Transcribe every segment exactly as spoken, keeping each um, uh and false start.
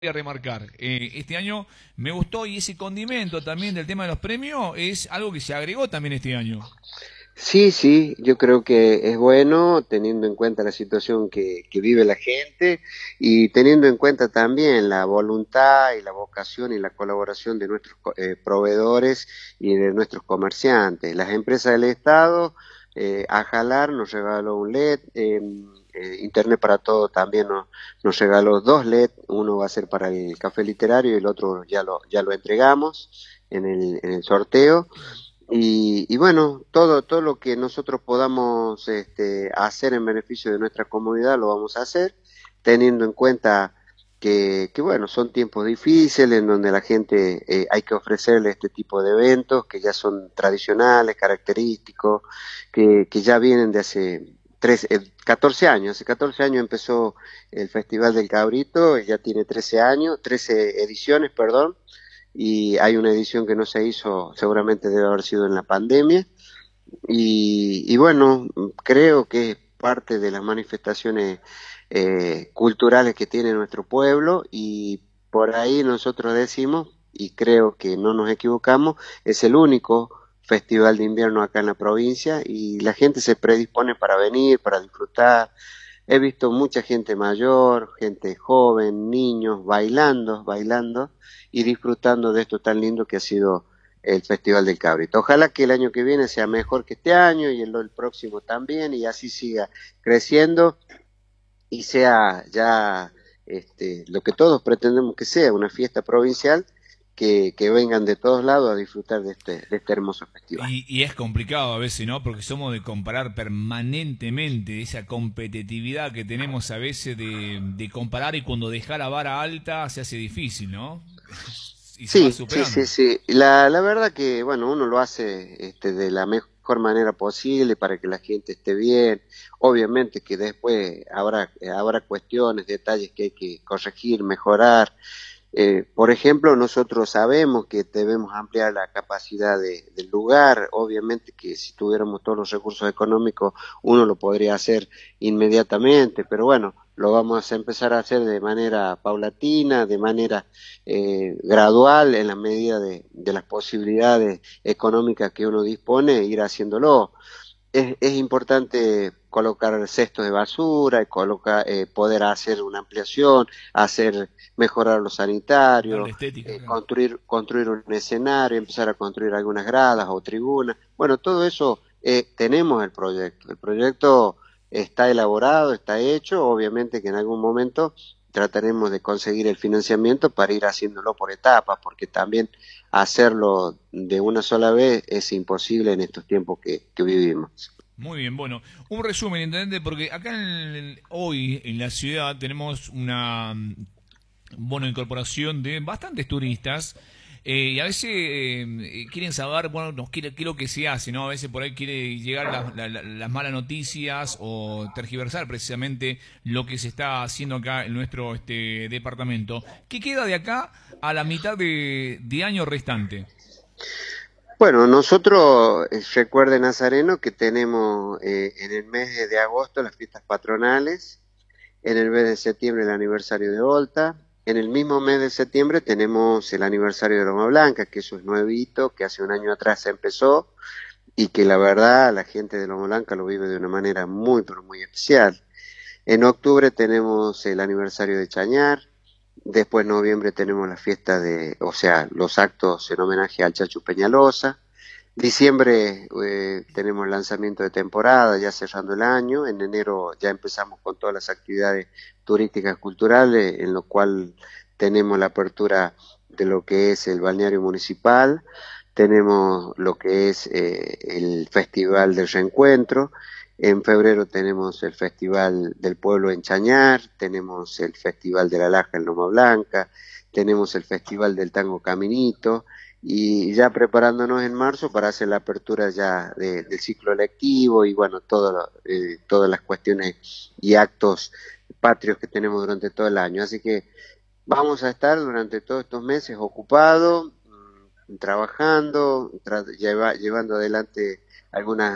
Voy a remarcar, eh, este año me gustó y ese condimento también del tema de los premios es algo que se agregó también este año. Sí, sí, yo creo que es bueno teniendo en cuenta la situación que, que vive la gente y teniendo en cuenta también la voluntad y la vocación y la colaboración de nuestros co- eh, proveedores y de nuestros comerciantes. Las empresas del Estado, eh, Ajalar nos regaló un L E D, eh, eh, Internet para Todo también nos, nos regaló dos L E D, uno va a ser para el café literario y el otro ya lo, ya lo entregamos en el, en el sorteo. Y, y bueno, todo, todo lo que nosotros podamos este, hacer en beneficio de nuestra comunidad lo vamos a hacer, teniendo en cuenta que, que bueno, son tiempos difíciles en donde la gente eh, hay que ofrecerle este tipo de eventos que ya son tradicionales, característicos, que, que ya vienen de hace tres, eh, catorce años. Hace catorce años empezó el Festival del Cabrito, ya tiene trece años, trece ediciones, perdón, y hay una edición que no se hizo, seguramente debe haber sido en la pandemia, y, y bueno, creo que es parte de las manifestaciones eh, culturales que tiene nuestro pueblo, y por ahí nosotros decimos, y creo que no nos equivocamos, es el único festival de invierno acá en la provincia, y la gente se predispone para venir, para disfrutar. He visto mucha gente mayor, gente joven, niños bailando, bailando y disfrutando de esto tan lindo que ha sido el Festival del Cabrito. Ojalá que el año que viene sea mejor que este año y el, el próximo también, y así siga creciendo y sea ya este, lo que todos pretendemos que sea, una fiesta provincial, que, que vengan de todos lados a disfrutar de este, de este hermoso festival. Y, y es complicado a veces, ¿no? Porque somos de comparar permanentemente esa competitividad que tenemos a veces de, de comparar y cuando dejar la vara alta se hace difícil, ¿no? Y se va Sí, sí, sí, superando. sí. La, la verdad que, bueno, uno lo hace este, de la mejor manera posible para que la gente esté bien. Obviamente que después habrá, habrá cuestiones, detalles que hay que corregir, mejorar. Eh, por ejemplo, nosotros sabemos que debemos ampliar la capacidad de- del lugar. Obviamente que si tuviéramos todos los recursos económicos, uno lo podría hacer inmediatamente, pero bueno, lo vamos a empezar a hacer de manera paulatina, de manera eh, gradual, en la medida de, de las posibilidades económicas que uno dispone, ir haciéndolo. Es, es importante colocar cestos de basura, colocar, eh, poder hacer una ampliación, hacer mejorar los Darle sanitarios, estética, eh, claro. construir, construir un escenario, empezar a construir algunas gradas o tribunas. Bueno, todo eso eh, tenemos el proyecto. El proyecto está elaborado, está hecho. Obviamente que en algún momento trataremos de conseguir el financiamiento para ir haciéndolo por etapas, porque también hacerlo de una sola vez es imposible en estos tiempos que, que vivimos. Muy bien, bueno, un resumen, intendente, porque acá en el- hoy en la ciudad tenemos una mm, bueno, incorporación de bastantes turistas eh, y a veces eh, quieren saber, bueno, nos quiere, qué es lo que se hace, ¿no? A veces por ahí quiere llegar las, la- la- las malas noticias o tergiversar precisamente lo que se está haciendo acá en nuestro este, departamento. ¿Qué queda de acá a la mitad de, de año restante? Bueno, nosotros, eh, recuerde Nazareno, que tenemos eh, en el mes de agosto las fiestas patronales, en el mes de septiembre el aniversario de Olta, en el mismo mes de septiembre tenemos el aniversario de Loma Blanca, que eso es nuevito, que hace un año atrás se empezó y que la verdad la gente de Loma Blanca lo vive de una manera muy, pero muy especial. En octubre tenemos el aniversario de Chañar, después en noviembre tenemos la fiesta de, o sea, los actos en homenaje al Chacho Peñalosa. Diciembre eh, tenemos lanzamiento de temporada, ya cerrando el año. En enero ya empezamos con todas las actividades turísticas culturales, en lo cual tenemos la apertura de lo que es el balneario municipal, tenemos lo que es eh, el Festival del Reencuentro. En febrero tenemos el Festival del Pueblo en Chañar, tenemos el Festival de la Laja en Loma Blanca, tenemos el Festival del Tango Caminito, y ya preparándonos en marzo para hacer la apertura ya de- del ciclo lectivo y bueno, todo lo- eh, todas las cuestiones y actos patrios que tenemos durante todo el año. Así que vamos a estar durante todos estos meses ocupados, mm, trabajando, tra- lleva- llevando adelante algunas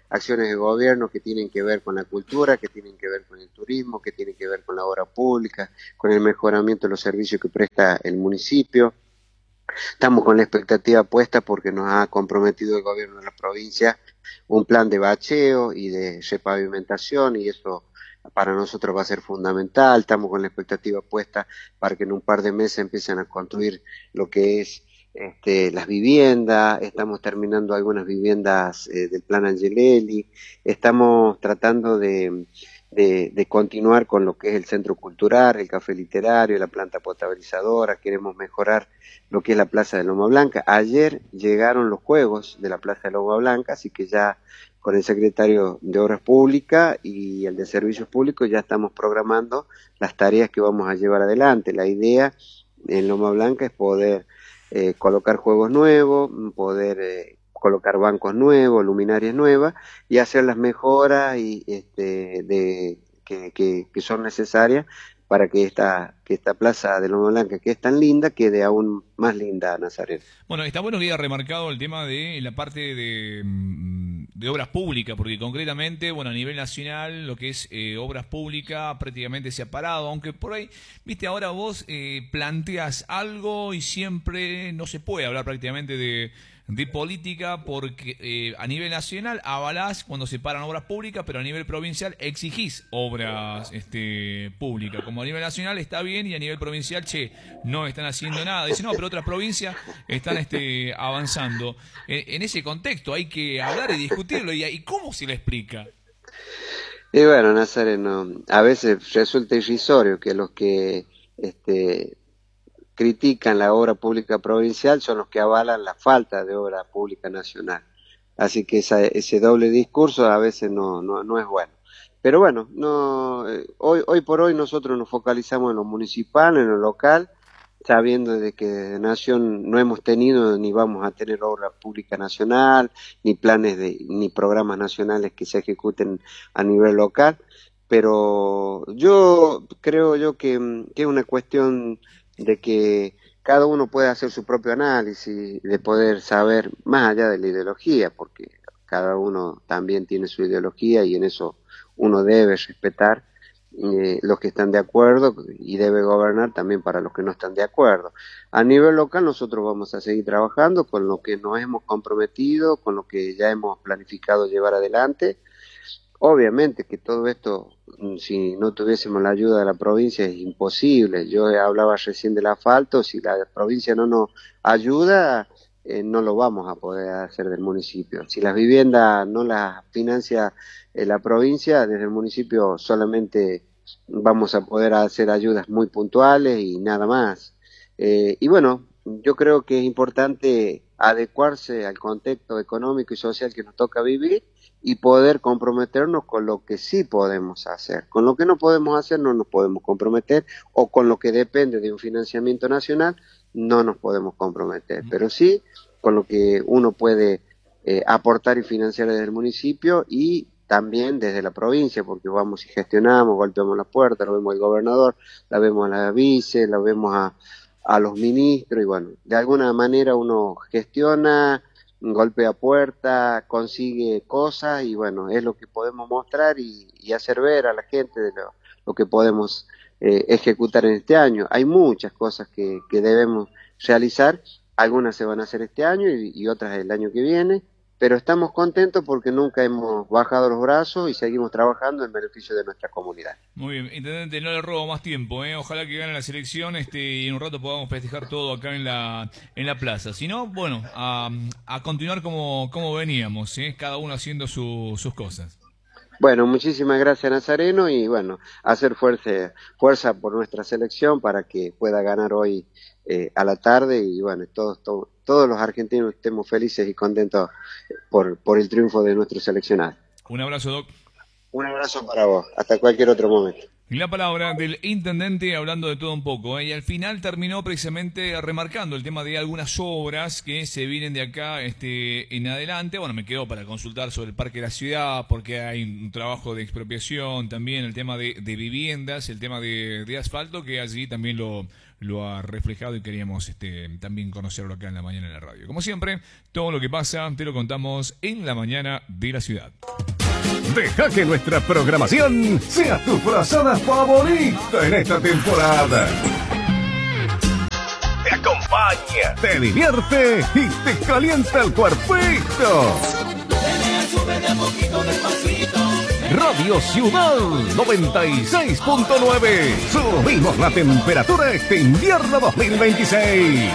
acciones de gobierno que tienen que ver con la cultura, que tienen que ver con el turismo, que tienen que ver con la obra pública, con el mejoramiento de los servicios que presta el municipio. Estamos con la expectativa puesta porque nos ha comprometido el gobierno de la provincia un plan de bacheo y de repavimentación, y eso para nosotros va a ser fundamental. Estamos con la expectativa puesta para que en un par de meses empiecen a construir lo que es este, las viviendas. Estamos terminando algunas viviendas eh, del plan Angelelli. Estamos tratando de, de, de continuar con lo que es el centro cultural, el café literario, la planta potabilizadora. Queremos mejorar lo que es la Plaza de Loma Blanca. Ayer llegaron los juegos de la Plaza de Loma Blanca, así que ya con el secretario de Obras Públicas y el de Servicios Públicos ya estamos programando las tareas que vamos a llevar adelante. La idea en Loma Blanca es poder eh, colocar juegos nuevos, poder eh, colocar bancos nuevos, luminarias nuevas y hacer las mejoras y, este, de, que, que, que son necesarias para que esta, que esta plaza de Loma Blanca, que es tan linda, quede aún más linda, Nazareno. Bueno, está bueno que haya remarcado el tema de la parte de, de obras públicas, porque concretamente, bueno, a nivel nacional, lo que es eh, obras públicas prácticamente se ha parado, aunque por ahí, viste, ahora vos eh, planteas algo y siempre no se puede hablar prácticamente de de política porque eh, a nivel nacional avalás cuando se paran obras públicas, pero a nivel provincial exigís obras este, públicas. Como a nivel nacional está bien y a nivel provincial, che, no están haciendo nada. Dicen, no, pero otras provincias están este, avanzando. Eh, en ese contexto hay que hablar y discutirlo. ¿Y, y cómo se le explica? Y bueno, Nazareno, a veces resulta irrisorio que los que este, critican la obra pública provincial son los que avalan la falta de obra pública nacional. Así que esa, ese doble discurso a veces no, no, no es bueno. Pero bueno, no, eh, hoy, hoy por hoy nosotros nos focalizamos en lo municipal, en lo local, sabiendo de que de Nación no hemos tenido ni vamos a tener obra pública nacional, ni planes de, ni programas nacionales que se ejecuten a nivel local. Pero yo creo yo que, que es una cuestión de que cada uno puede hacer su propio análisis, de poder saber más allá de la ideología, porque cada uno también tiene su ideología y en eso uno debe respetar eh, los que están de acuerdo y debe gobernar también para los que no están de acuerdo. A nivel local nosotros vamos a seguir trabajando con lo que nos hemos comprometido, con lo que ya hemos planificado llevar adelante. Obviamente que todo esto, si no tuviésemos la ayuda de la provincia, es imposible. Yo hablaba recién del asfalto, si la provincia no nos ayuda, eh, no lo vamos a poder hacer del municipio. Si las viviendas no las financia eh, la provincia, desde el municipio solamente vamos a poder hacer ayudas muy puntuales y nada más. Eh, y bueno, yo creo que es importante adecuarse al contexto económico y social que nos toca vivir y poder comprometernos con lo que sí podemos hacer. Con lo que no podemos hacer no nos podemos comprometer, o con lo que depende de un financiamiento nacional no nos podemos comprometer, pero sí con lo que uno puede eh, aportar y financiar desde el municipio y también desde la provincia, porque vamos y gestionamos, golpeamos la puerta, lo vemos al gobernador, la vemos a la vice, la vemos a, a los ministros, y bueno, de alguna manera uno gestiona, golpea puerta, consigue cosas y bueno, es lo que podemos mostrar y, y hacer ver a la gente de lo, lo que podemos eh, ejecutar en este año. Hay muchas cosas que, que debemos realizar, algunas se van a hacer este año y, y otras el año que viene, pero estamos contentos porque nunca hemos bajado los brazos y seguimos trabajando en beneficio de nuestra comunidad. Muy bien, intendente, no le robo más tiempo, ¿eh? Ojalá que gane la selección este, y en un rato podamos festejar todo acá en la en la plaza. Si no, bueno, a, a continuar como, como veníamos, ¿eh? Cada uno haciendo su, sus cosas. Bueno, muchísimas gracias, Nazareno, y bueno, hacer fuerza, fuerza por nuestra selección para que pueda ganar hoy eh, a la tarde y bueno, todos, todos, todos los argentinos estemos felices y contentos por, por el triunfo de nuestro seleccionado. Un abrazo, Doc. Un abrazo para vos, hasta cualquier otro momento. La palabra del intendente hablando de todo un poco, ¿eh? Y al final terminó precisamente remarcando el tema de algunas obras que se vienen de acá este, en adelante. Bueno, me quedo para consultar sobre el Parque de la Ciudad, porque hay un trabajo de expropiación también, el tema de, de viviendas, el tema de, de asfalto, que allí también lo, lo ha reflejado y queríamos este, también conocerlo acá en la mañana en la radio. Como siempre, todo lo que pasa te lo contamos en la mañana de la ciudad. Deja que nuestra programación sea tu frazada favorita en esta temporada. Te acompaña, te divierte y te calienta el cuerpito. Radio Ciudad noventa y seis punto nueve. Subimos la temperatura este invierno dos mil veintiséis.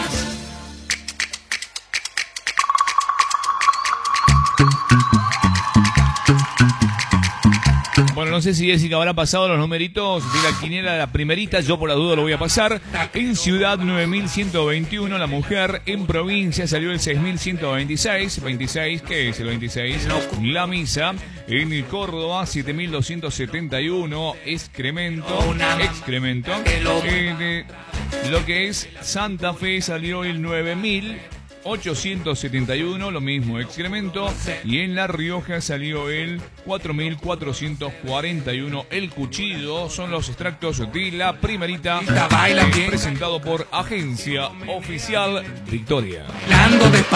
Bueno, no sé si Jessica habrá pasado los numeritos de la quiniela de la primerita, yo por la duda lo voy a pasar. En Ciudad nueve mil ciento veintiuno, la mujer. En provincia salió el seis mil ciento veintiséis. veintiséis, ¿qué es el veintiséis? La Misa. En Córdoba siete mil doscientos setenta y uno, excremento. Excremento. En, eh, lo que es Santa Fe salió el nueve mil ochocientos setenta y uno, lo mismo, excremento. Y en La Rioja salió el cuatro mil cuatrocientos cuarenta y uno. El Cuchillo. Son los extractos de la primerita, eh, presentado por Agencia Oficial Victoria.